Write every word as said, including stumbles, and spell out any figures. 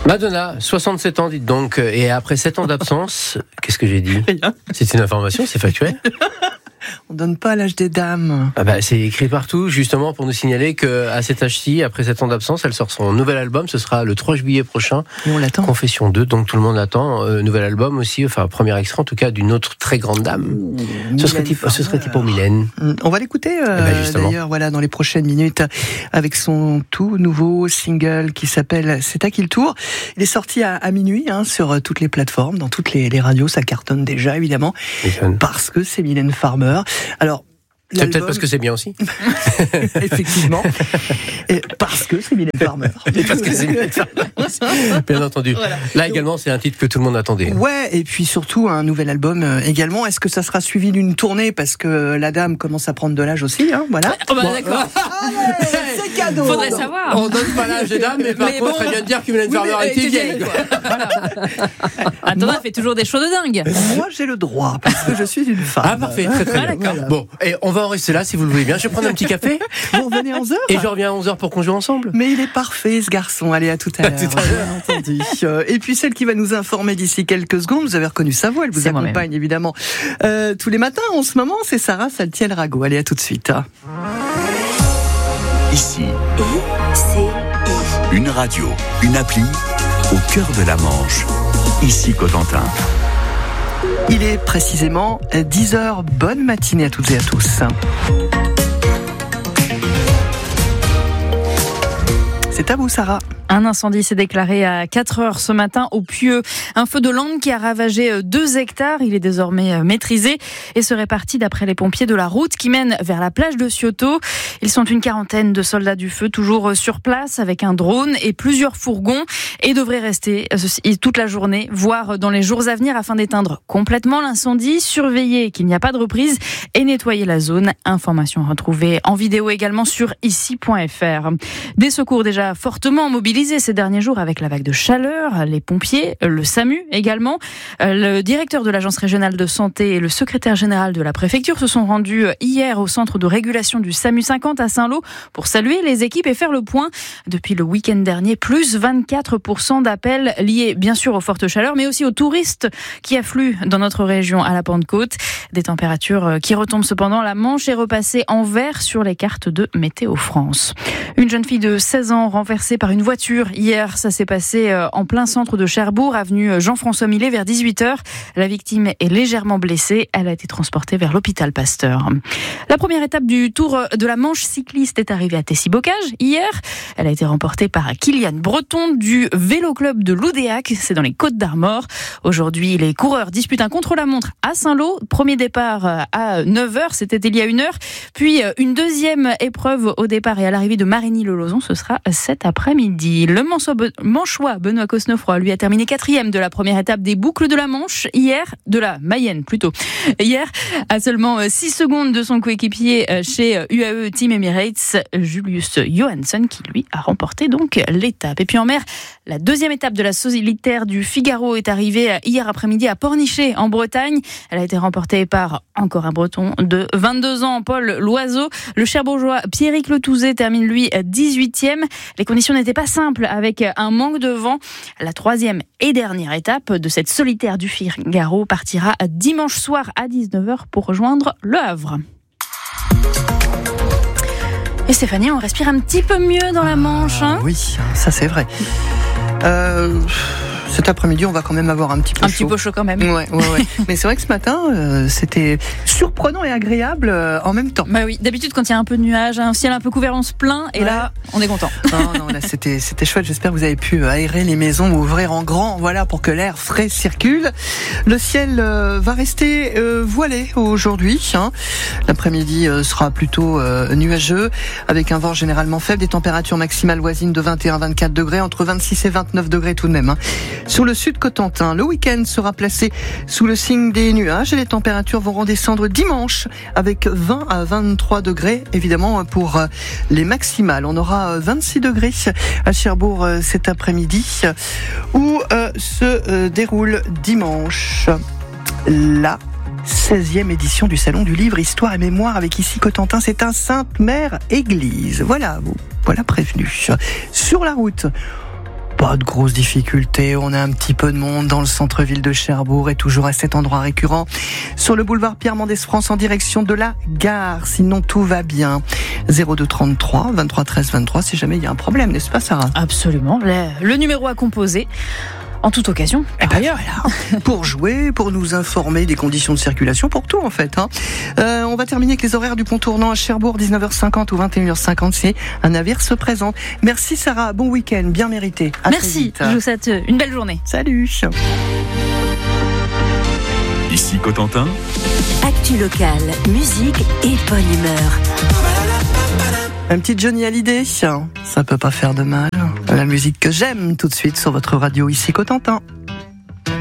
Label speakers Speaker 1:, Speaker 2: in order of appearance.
Speaker 1: Madonna, soixante-sept ans, dites donc, et après sept ans d'absence, qu'est-ce que j'ai dit ?
Speaker 2: Rien.
Speaker 1: C'est une information, c'est factuel ?
Speaker 2: On donne pas l'âge des dames.
Speaker 1: Ah bah, c'est écrit partout, justement, pour nous signaler qu'à cet âge-ci, après sept ans d'absence, elle sort son nouvel album. Ce sera le trois juillet prochain.
Speaker 2: Et on l'attend.
Speaker 1: Confession deux, donc tout le monde l'attend. Euh, nouvel album aussi, enfin, premier extrait en tout cas, d'une autre très grande dame. Ouh, ce serait type, ce serait type pour Mylène.
Speaker 2: On va l'écouter, euh,
Speaker 1: eh ben
Speaker 2: d'ailleurs, voilà, dans les prochaines minutes, avec son tout nouveau single qui s'appelle C'est à qui le tour. Il est sorti à, à minuit, hein, sur toutes les plateformes, dans toutes les, les radios. Ça cartonne déjà, évidemment, parce que c'est Mylène Farmer. Alors,
Speaker 1: c'est l'album... peut-être parce que c'est bien aussi.
Speaker 2: Effectivement. Et parce que c'est Mylène Farmer.
Speaker 1: Et parce que c'est Mylène Farmer. Bien entendu. Voilà. Là également, c'est un titre que tout le monde attendait.
Speaker 2: Ouais, et puis surtout un nouvel album euh, également. Est-ce que ça sera suivi d'une tournée ? Parce que la dame commence à prendre de l'âge aussi, hein, voilà.
Speaker 3: Oh bah
Speaker 2: bon,
Speaker 3: d'accord.
Speaker 2: Euh, allez, c'est cadeau.
Speaker 3: Faudrait savoir.
Speaker 1: On donne pas l'âge des dames, mais par mais contre, bon, elle vient de dire que Mylène Farmer oui, était vieille. Voilà.
Speaker 3: Attends, elle fait toujours des shows de dingue.
Speaker 2: Moi, j'ai le droit, parce que je suis une femme.
Speaker 1: Ah parfait, très très
Speaker 3: ah,
Speaker 1: bien. Voilà. Bon, et on va en rester là si vous le voulez bien. Je vais prendre un petit café.
Speaker 2: Vous revenez à onze heures ?
Speaker 1: Et je reviens à onze heures pour qu'on joue ensemble.
Speaker 2: Mais il est parfait, ce garçon. Allez, à tout à l'heure. À tout à l'heure. Bien entendu. Et puis celle qui va nous informer d'ici quelques secondes, vous avez reconnu sa voix, elle vous
Speaker 3: c'est
Speaker 2: accompagne
Speaker 3: moi-même.
Speaker 2: évidemment euh, tous les matins. En ce moment, c'est Sarah Saltiel-Rago. Allez, à tout de suite.
Speaker 4: Ici, c'est une radio, une appli au cœur de la Manche. Ici Cotentin.
Speaker 2: Il est précisément dix heures. Bonne matinée à toutes et à tous. C'est à vous, Sarah.
Speaker 3: Un incendie s'est déclaré à quatre heures ce matin au Pieux. Un feu de lande qui a ravagé deux hectares. Il est désormais maîtrisé et serait parti d'après les pompiers de la route qui mène vers la plage de Cioto. Ils sont une quarantaine de soldats du feu toujours sur place avec un drone et plusieurs fourgons et devraient rester toute la journée, voire dans les jours à venir afin d'éteindre complètement l'incendie, surveiller qu'il n'y a pas de reprise et nettoyer la zone. Information retrouvée en vidéo également sur ici point f r. Des secours déjà fortement mobilisés ces derniers jours avec la vague de chaleur, les pompiers, le SAMU également. Le directeur de l'agence régionale de santé et le secrétaire général de la préfecture se sont rendus hier au centre de régulation du SAMU cinquante à Saint-Lô pour saluer les équipes et faire le point. Depuis le week-end dernier, plus vingt-quatre pour cent d'appels liés bien sûr aux fortes chaleurs, mais aussi aux touristes qui affluent dans notre région à la Pentecôte. Des températures qui retombent cependant. La Manche est repassée en vert sur les cartes de Météo France. Une jeune fille de seize ans renversée par une voiture hier, ça s'est passé en plein centre de Cherbourg, avenue Jean-François Millet vers dix-huit heures. La victime est légèrement blessée. Elle a été transportée vers l'hôpital Pasteur. La première étape du Tour de la Manche cycliste est arrivée à Tessy-Bocage hier. Elle a été remportée par Kylian Breton du Vélo Club de Loudéac. C'est dans les Côtes-d'Armor. Aujourd'hui, les coureurs disputent un contre-la-montre à Saint-Lô. Premier départ à neuf heures, c'était il y a une heure. Puis une deuxième épreuve au départ et à l'arrivée de Marigny-le-Lauzon. Ce sera cet après-midi. Le Manchois Benoît Cosnefroy lui a terminé quatrième de la première étape des boucles de la Manche hier, de la Mayenne plutôt. Hier, à seulement six secondes de son coéquipier chez U A E Team Emirates, Julius Johansson, qui lui a remporté donc l'étape. Et puis en mer, la deuxième étape de la solitaire du Figaro est arrivée hier après-midi à Pornichet en Bretagne. Elle a été remportée par encore un Breton de vingt-deux ans, Paul Loiseau. Le Cherbourgeois Pierrick Letouzé termine lui dix-huitième. Les conditions n'étaient pas simples avec un manque de vent. La troisième et dernière étape de cette solitaire du Figaro partira dimanche soir à dix-neuf heures pour rejoindre Le Havre. Et Stéphanie, on respire un petit peu mieux dans la Manche. Hein ?
Speaker 2: Ah, oui, ça c'est vrai. Euh... Cet après-midi, on va quand même avoir un petit peu
Speaker 3: un
Speaker 2: chaud.
Speaker 3: Un petit peu chaud quand même.
Speaker 2: Ouais, ouais, ouais. Mais c'est vrai que ce matin, euh, c'était surprenant et agréable euh, en même temps.
Speaker 3: Bah oui, d'habitude quand il y a un peu de nuages, un ciel un peu couvert, on se plaint et ouais. Là, on est content.
Speaker 2: Non, non, là c'était c'était chouette. J'espère que vous avez pu aérer les maisons, ouvrir en grand, voilà, pour que l'air frais circule. Le ciel euh, va rester euh, voilé aujourd'hui. Hein. L'après-midi euh, sera plutôt euh, nuageux, avec un vent généralement faible, des températures maximales voisines de vingt et un à vingt-quatre degrés, entre vingt-six et vingt-neuf degrés tout de même. Hein. Sur le sud Cotentin, le week-end sera placé sous le signe des nuages et les températures vont redescendre dimanche avec vingt à vingt-trois degrés, évidemment pour les maximales. On aura vingt-six degrés à Cherbourg cet après-midi où euh, se euh, déroule dimanche la seizième édition du Salon du Livre Histoire et Mémoire avec ici Cotentin. C'est un Sainte-Mère Église. Voilà, vous voilà prévenu. Sur la route, Pas de grosses difficultés, on a un petit peu de monde dans le centre-ville de Cherbourg et toujours à cet endroit récurrent sur le boulevard Pierre-Mendès-France en direction de la gare. Sinon tout va bien. zéro deux trente-trois vingt-trois treize vingt-trois si jamais il y a un problème, n'est-ce pas Sarah ?
Speaker 3: Absolument, le, le numéro à composer en toute occasion.
Speaker 2: Eh ben voilà, pour jouer, pour nous informer des conditions de circulation, pour tout en fait. Hein. Euh, on va terminer avec les horaires du pont tournant à Cherbourg, dix-neuf heures cinquante ou vingt et une heures cinquante, si un navire se présente. Merci Sarah, bon week-end, bien mérité. À
Speaker 3: Merci, je vous souhaite une belle journée.
Speaker 2: Salut.
Speaker 4: Ici Cotentin.
Speaker 5: Actu locale, musique et bonne humeur.
Speaker 2: Un petit Johnny Hallyday, ça peut pas faire de mal. La musique que j'aime tout de suite sur votre radio ici Cotentin.